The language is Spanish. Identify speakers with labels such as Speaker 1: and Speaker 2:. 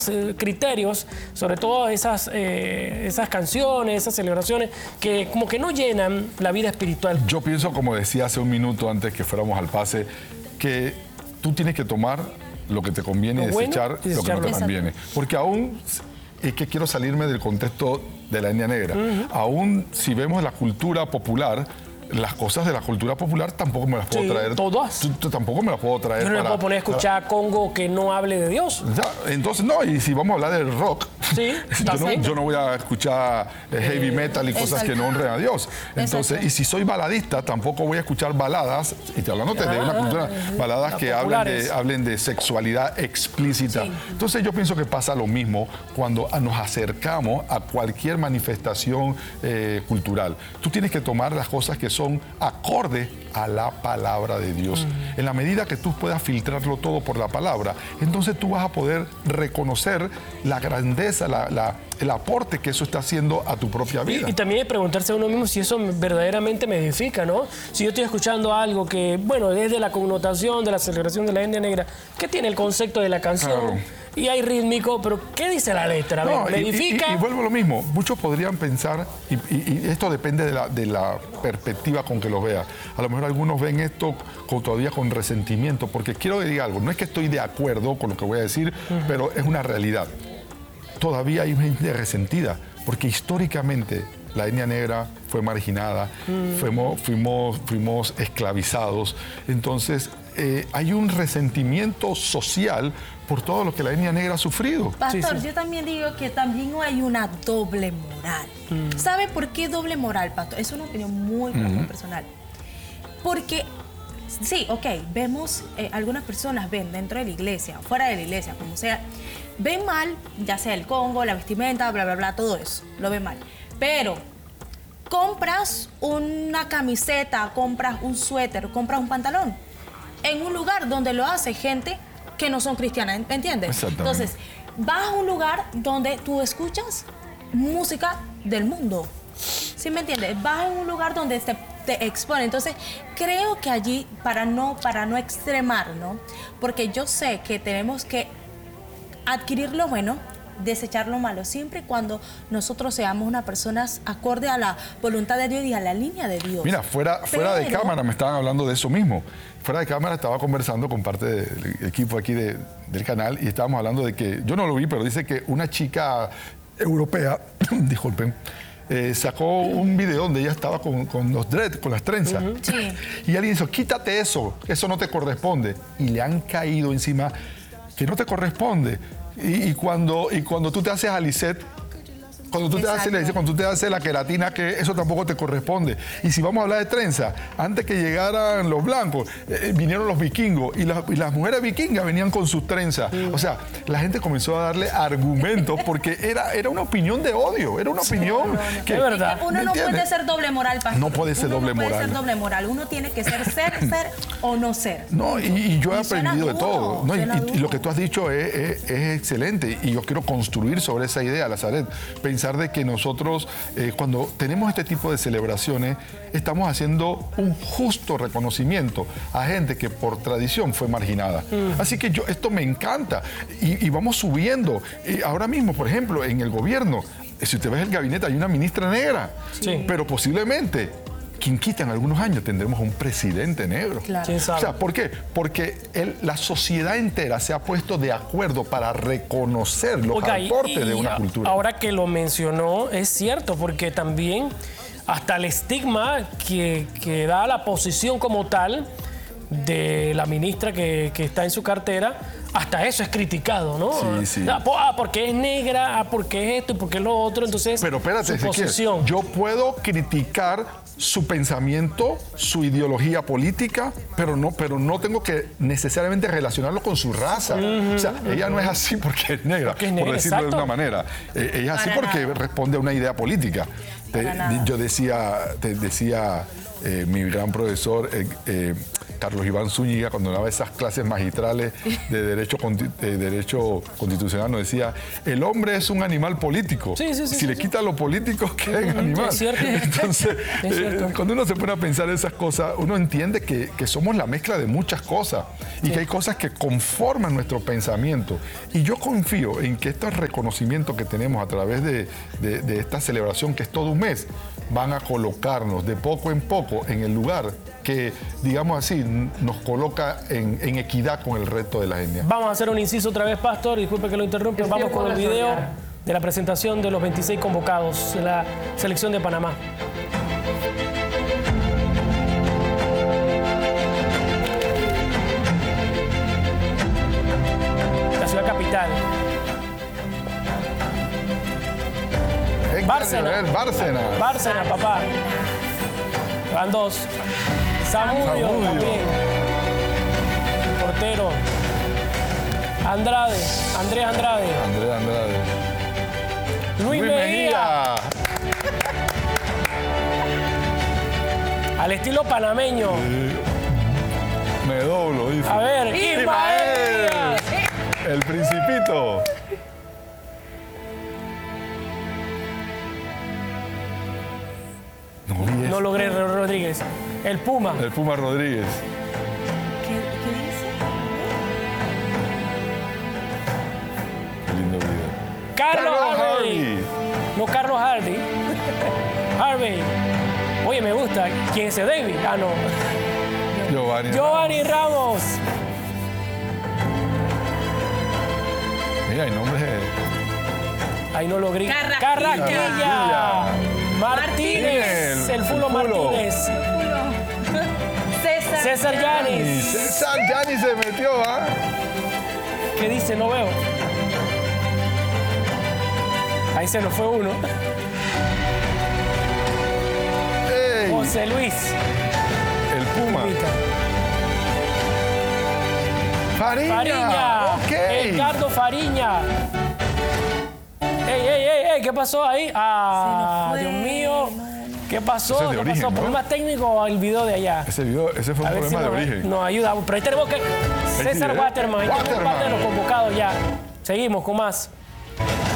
Speaker 1: criterios, sobre todo esas canciones, esas celebraciones, que como que no llenan la vida espiritual.
Speaker 2: Yo pienso, como decía hace un minuto antes que fuéramos al pase, que tú tienes que tomar lo que te conviene y desechar lo que no te conviene. Porque aún, es que quiero salirme del contexto de la etnia negra, aún si vemos la cultura popular, las cosas de la cultura popular tampoco me las puedo traer.
Speaker 1: ¿Todas?
Speaker 2: Tampoco me las puedo traer.
Speaker 1: Yo no me puedo poner a escuchar Congo que no hable de Dios.
Speaker 2: Ya, entonces, no, y si vamos a hablar del rock,
Speaker 1: sí,
Speaker 2: yo no voy a escuchar heavy metal y cosas que no honren a Dios. Entonces, y si soy baladista, tampoco voy a escuchar baladas, y te hablando de una cultura, baladas que hablen de sexualidad explícita. Sí. Entonces yo pienso que pasa lo mismo cuando nos acercamos a cualquier manifestación cultural. Tú tienes que tomar las cosas que son acorde a la palabra de Dios. En la medida que tú puedas filtrarlo todo por la palabra, entonces tú vas a poder reconocer la grandeza, el aporte que eso está haciendo a tu propia vida.
Speaker 1: Y también preguntarse a uno mismo si eso verdaderamente me edifica, ¿no? Si yo estoy escuchando algo que, bueno, desde la connotación de la celebración de la etnia negra, ¿qué tiene el concepto de la canción? Claro. Y hay rítmico, pero ¿qué dice la letra?
Speaker 2: No,
Speaker 1: ¿Me edifica?
Speaker 2: Y vuelvo a lo mismo. Muchos podrían pensar, y esto depende de la perspectiva con que lo veas. A lo mejor algunos ven esto todavía con resentimiento, porque quiero decir algo, no es que estoy de acuerdo con lo que voy a decir, pero es una realidad. Todavía hay gente resentida, porque históricamente la etnia negra fue marginada, fuimos esclavizados. Entonces, hay un resentimiento social por todo lo que la etnia negra ha sufrido.
Speaker 3: Pastor, yo también digo que también hay una doble moral. ¿Sabe por qué doble moral, Pastor? Es una opinión muy personal. Porque, sí, ok, vemos, algunas personas ven dentro de la iglesia, fuera de la iglesia, como sea, ven mal, ya sea el Congo, la vestimenta, bla, bla, bla, todo eso, lo ven mal. Pero compras una camiseta, compras un suéter, compras un pantalón en un lugar donde lo hace gente que no son cristianas, ¿me entiendes? Entonces, vas a un lugar donde tú escuchas música del mundo, ¿sí me entiendes? Vas a un lugar donde te expone. Entonces, creo que allí, para no extremar, ¿no? Porque yo sé que tenemos que adquirir lo bueno, desechar lo malo, siempre y cuando nosotros seamos unas personas acorde a la voluntad de Dios y a la línea de Dios.
Speaker 2: Mira, fuera de cámara me estaban hablando de eso mismo. Fuera de cámara estaba conversando con parte del equipo aquí del canal y estábamos hablando de que, yo no lo vi, pero dice que una chica europea, disculpen, sacó un video donde ella estaba con los dreads, con las trenzas.
Speaker 3: Sí.
Speaker 2: Y alguien dijo, quítate eso no te corresponde. Y le han caído encima que no te corresponde. Y cuando tú te haces Alicet, cuando tú te haces la queratina, que eso tampoco te corresponde. Y si vamos a hablar de trenza, antes que llegaran los blancos, vinieron los vikingos y las mujeres vikingas venían con sus trenzas. O sea, la gente comenzó a darle argumentos porque era una opinión de odio, era una opinión que...
Speaker 1: Es verdad.
Speaker 3: Uno no puede ser doble moral, Pastor.
Speaker 2: No puede ser doble moral.
Speaker 3: No puede ser doble moral. Uno tiene que ser o no ser.
Speaker 2: No, y yo he aprendido de todo. No, y lo que tú has dicho es excelente. Y yo quiero construir sobre esa idea, Lazaret. Pensar de que nosotros, cuando tenemos este tipo de celebraciones, estamos haciendo un justo reconocimiento a gente que por tradición fue marginada. Así que esto me encanta. Y vamos subiendo. Ahora mismo, por ejemplo, en el gobierno, si usted ve el gabinete, hay una ministra negra.
Speaker 1: Sí.
Speaker 2: Pero posiblemente, quien quita en algunos años, tendremos un presidente negro.
Speaker 3: Claro.
Speaker 2: O sea, ¿por qué? Porque la sociedad entera se ha puesto de acuerdo para reconocer los aportes de una cultura.
Speaker 1: Ahora que lo mencionó, es cierto, porque también hasta el estigma que da la posición como tal de la ministra que está en su cartera, hasta eso es criticado, ¿no?
Speaker 2: Sí.
Speaker 1: Porque es negra, porque es esto y porque es lo otro, entonces
Speaker 2: pero espérate,
Speaker 1: su posición.
Speaker 2: Yo puedo criticar su pensamiento, su ideología política, pero no tengo que necesariamente relacionarlo con su raza. O sea, ella no es así porque es negra, por decirlo de una manera. Ella es así porque responde a una idea política. Te decía mi gran profesor Carlos Iván Zúñiga, cuando daba esas clases magistrales de derecho constitucional, nos decía, el hombre es un animal político. Si le quita lo político, queda en animal.
Speaker 1: Es cierto.
Speaker 2: Entonces, cuando uno se pone a pensar esas cosas, uno entiende que somos la mezcla de muchas cosas y que hay cosas que conforman nuestro pensamiento. Y yo confío en que estos reconocimientos que tenemos a través de esta celebración, que es todo un mes, van a colocarnos de poco en poco en el lugar que, digamos así, nos coloca en equidad con el resto de la etnia.
Speaker 1: Vamos a hacer un inciso otra vez, Pastor, disculpe que lo interrumpa. Vamos con el video de la presentación de los 26 convocados de la selección de Panamá. La ciudad capital. Bárcena, papá. Van 2. Zamudio también. Portero. Andrés Andrade. Luis Mejía. Al estilo panameño.
Speaker 2: Me doblo, dice.
Speaker 1: A ver, Ismael.
Speaker 2: El Principito.
Speaker 1: No logré, Rodríguez. El Puma.
Speaker 2: El Puma Rodríguez.
Speaker 3: ¿Qué dice?
Speaker 2: Qué lindo video.
Speaker 1: Carlos Harvey. No, Carlos Hardy. Harvey. Oye, me gusta. ¿Quién es ese, David? Ah, no. Giovanni Ramos.
Speaker 2: Mira, hay nombres de...
Speaker 1: Ahí no lo grito.
Speaker 3: Carrasquilla.
Speaker 1: Martínez. El Fulo Martínez. César Yanis.
Speaker 2: César Yanis se metió, ¿ah?
Speaker 1: ¿Qué dice? No veo. Ahí se nos fue uno.
Speaker 2: ¡Ey!
Speaker 1: José Luis.
Speaker 2: El Puma. Fariña. Ok.
Speaker 1: Ricardo Fariña. ¡Ey! ¿Qué pasó ahí? Ah, Dios mío. ¿Qué pasó?
Speaker 2: Ese es de
Speaker 1: ¿Qué
Speaker 2: origen,
Speaker 1: pasó?
Speaker 2: ¿no?
Speaker 1: ¿Problema técnico o el video de allá?
Speaker 2: Ese fue un problema de origen.
Speaker 1: Nos ayuda. Pero ahí tenemos que... César Waterman. Ahí tenemos parte de los convocados ya. Seguimos con más.